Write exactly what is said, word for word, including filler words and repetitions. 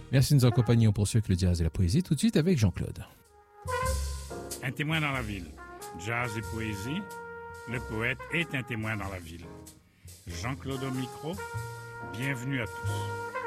Merci de nous accompagner. On poursuit avec le jazz et la poésie tout de suite avec Jean-Claude. Un témoin dans la ville. Jazz et poésie. Le poète est un témoin dans la ville. Jean-Claude au micro. Bienvenue à tous.